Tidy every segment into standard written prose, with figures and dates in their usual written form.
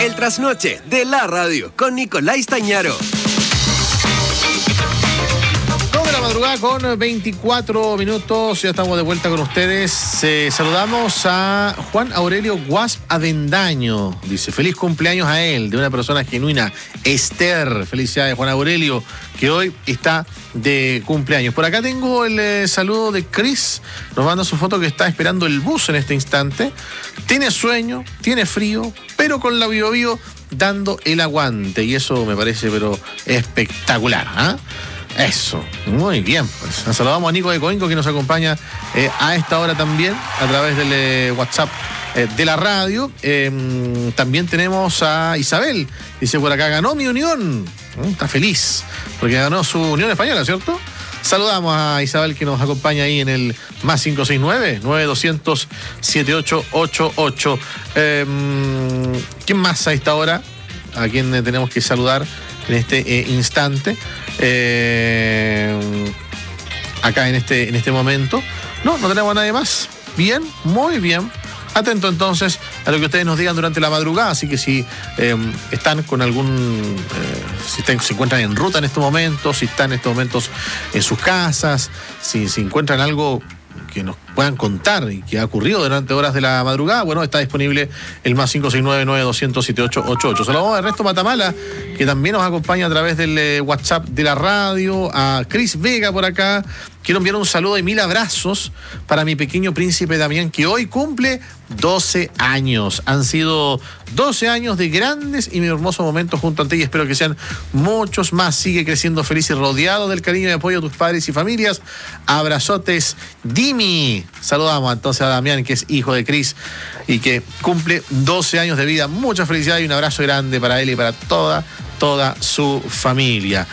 El trasnoche de la radio con Nicolás Stañaro. Madrugada con 24 minutos, ya estamos de vuelta con ustedes. Saludamos a Juan Aurelio Guasp Avendaño. Dice, feliz cumpleaños a él, de una persona genuina, Esther. Felicidades, Juan Aurelio, que hoy está de cumpleaños. Por acá tengo el saludo de Chris. Nos manda su foto que está esperando el bus en este instante. Tiene sueño, tiene frío, pero con la Bio Bio dando el aguante. Y eso me parece, pero espectacular, ¿ah? Eso, muy bien, pues. Nos saludamos a Nico de Coinco, que nos acompaña a esta hora también a través del WhatsApp de la radio. También tenemos a Isabel, dice por acá, ganó mi Unión. Está feliz porque ganó su Unión Española, ¿cierto? Saludamos a Isabel, que nos acompaña ahí en el más 569-9200-7888. ¿Quién más a esta hora? A quien tenemos que saludar en este instante, acá en este momento. No tenemos a nadie más. Bien, muy bien. Atento entonces a lo que ustedes nos digan durante la madrugada, así que si están con algún, se encuentran en ruta en estos momentos, si están en estos momentos en sus casas, si encuentran algo que nos puedan contar y que ha ocurrido durante horas de la madrugada, bueno, está disponible el más 569-9200-7888. Saludamos a Ernesto Matamala, que también nos acompaña a través del WhatsApp de la radio, a Cris Vega por acá. Quiero enviar un saludo y 1000 abrazos para mi pequeño príncipe Damián, que hoy cumple 12 años. Han sido 12 años de grandes y hermosos momentos junto a ti, y espero que sean muchos más. Sigue creciendo feliz y rodeado del cariño y apoyo de tus padres y familias. Abrazotes, Dimi. Saludamos entonces a Damián, que es hijo de Cris y que cumple 12 años de vida. Mucha felicidad y un abrazo grande para él y para toda su familia.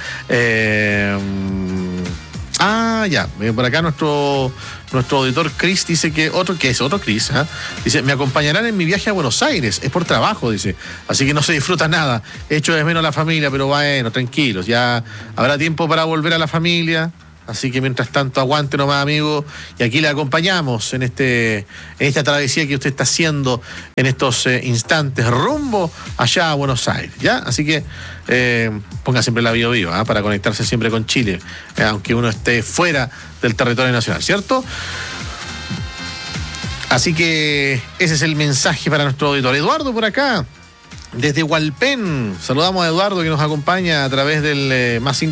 Ya, por acá nuestro auditor Chris dice que otro Chris, ¿eh? Dice, me acompañarán en mi viaje a Buenos Aires, es por trabajo, dice, así que no se disfruta nada, echo de menos a la familia, pero bueno, tranquilos, ya habrá tiempo para volver a la familia, así que mientras tanto aguante nomás, amigo, y aquí le acompañamos en esta travesía que usted está haciendo en estos instantes rumbo allá a Buenos Aires, ¿ya? Así que ponga siempre la Bio Bio, para conectarse siempre con Chile, aunque uno esté fuera del territorio nacional, ¿cierto? Así que ese es el mensaje para nuestro auditor. Eduardo por acá, desde Hualpén. Saludamos a Eduardo, que nos acompaña a través del más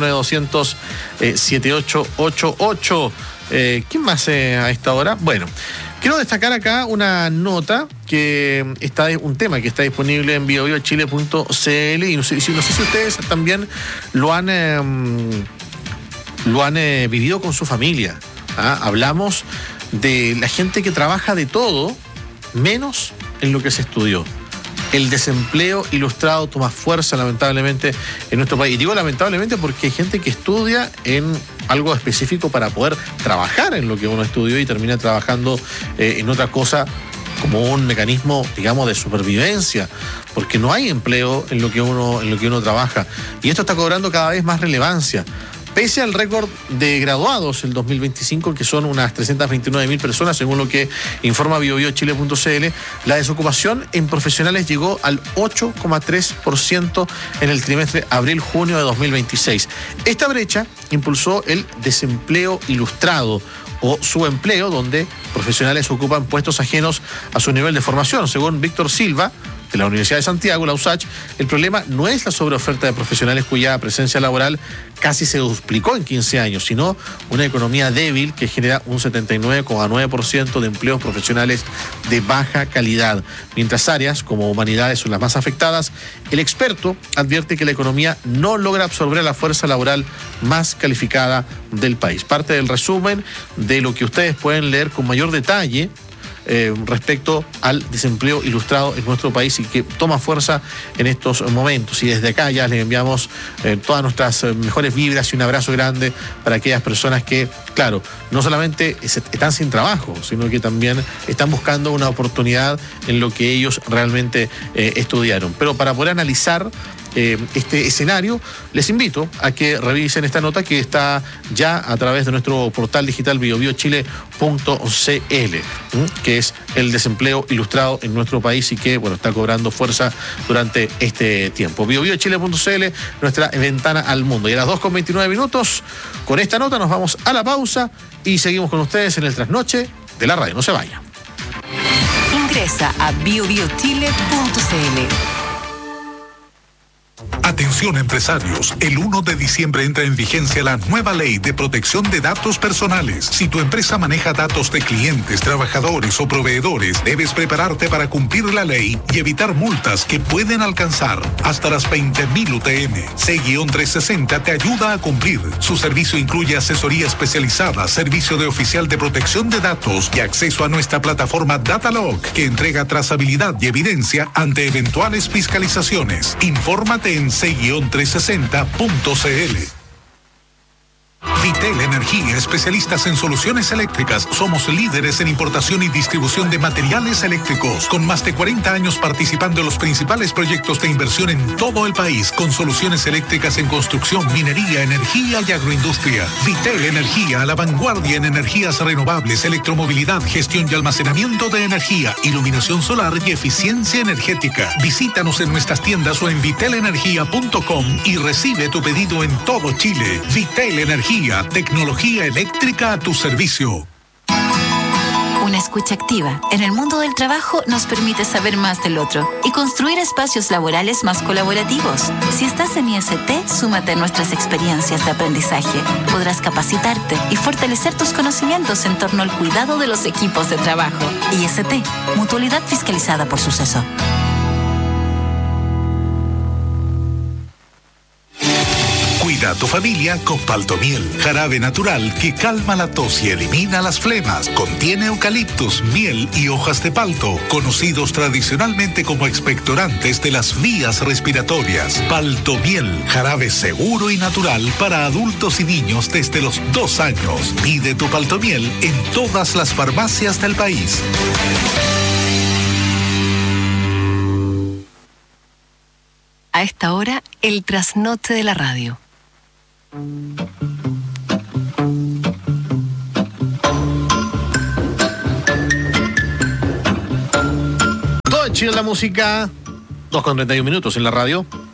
569-9200-7888. ¿Quién más a esta hora? Bueno, quiero destacar acá una nota un tema que está disponible en biobiochile.cl, y no sé si ustedes también lo han vivido con su familia. Hablamos de la gente que trabaja de todo menos en lo que se estudió. El desempleo ilustrado toma fuerza, lamentablemente, en nuestro país. Y digo lamentablemente porque hay gente que estudia en algo específico para poder trabajar en lo que uno estudió y termina trabajando en otra cosa como un mecanismo, digamos, de supervivencia, porque no hay empleo en lo que uno trabaja. Y esto está cobrando cada vez más relevancia. Pese al récord de graduados el 2025, que son unas 329.000 personas, según lo que informa biobiochile.cl, la desocupación en profesionales llegó al 8,3% en el trimestre abril-junio de 2026. Esta brecha impulsó el desempleo ilustrado o subempleo, donde profesionales ocupan puestos ajenos a su nivel de formación. Según Víctor Silva, de la Universidad de Santiago, la USACH, el problema no es la sobreoferta de profesionales cuya presencia laboral casi se duplicó en 15 años, sino una economía débil que genera un 79,9% de empleos profesionales de baja calidad. Mientras áreas como humanidades son las más afectadas, el experto advierte que la economía no logra absorber a la fuerza laboral más calificada del país. Parte del resumen de lo que ustedes pueden leer con mayor detalle respecto al desempleo ilustrado en nuestro país y que toma fuerza en estos momentos. Y desde acá ya les enviamos todas nuestras mejores vibras y un abrazo grande para aquellas personas que, claro, no solamente están sin trabajo, sino que también están buscando una oportunidad en lo que ellos realmente estudiaron. Pero para poder analizar este escenario, les invito a que revisen esta nota que está ya a través de nuestro portal digital biobiochile.cl, que es el desempleo ilustrado en nuestro país y que, bueno, está cobrando fuerza durante este tiempo. biobiochile.cl, nuestra ventana al mundo. Y a las 2:29, con esta nota nos vamos a la pausa y seguimos con ustedes en el trasnoche de la radio. No se vaya. Ingresa a biobiochile.cl. Atención empresarios, el 1 de diciembre entra en vigencia la nueva ley de protección de datos personales. Si tu empresa maneja datos de clientes, trabajadores o proveedores, debes prepararte para cumplir la ley y evitar multas que pueden alcanzar hasta las 20.000 UTM. C-360 te ayuda a cumplir. Su servicio incluye asesoría especializada, servicio de oficial de protección de datos y acceso a nuestra plataforma Datalog, que entrega trazabilidad y evidencia ante eventuales fiscalizaciones. Infórmate en c-360.cl. Vitel Energía, especialistas en soluciones eléctricas. Somos líderes en importación y distribución de materiales eléctricos, con más de 40 años participando en los principales proyectos de inversión en todo el país, con soluciones eléctricas en construcción, minería, energía y agroindustria. Vitel Energía, a la vanguardia en energías renovables, electromovilidad, gestión y almacenamiento de energía, iluminación solar y eficiencia energética. Visítanos en nuestras tiendas o en vitelenergia.com y recibe tu pedido en todo Chile. Vitel Energía, tecnología eléctrica a tu servicio. Una escucha activa en el mundo del trabajo nos permite saber más del otro y construir espacios laborales más colaborativos. Si estás en IST, súmate a nuestras experiencias de aprendizaje. Podrás capacitarte y fortalecer tus conocimientos en torno al cuidado de los equipos de trabajo. IST, mutualidad fiscalizada por Suceso. Cuida a tu familia con Paltomiel, jarabe natural que calma la tos y elimina las flemas. Contiene eucaliptus, miel y hojas de palto, conocidos tradicionalmente como expectorantes de las vías respiratorias. Paltomiel, jarabe seguro y natural para adultos y niños desde los 2 años. Pide tu Paltomiel en todas las farmacias del país. A esta hora, el trasnoche de la radio. Todo en Chile en la música, 2:31 en la radio.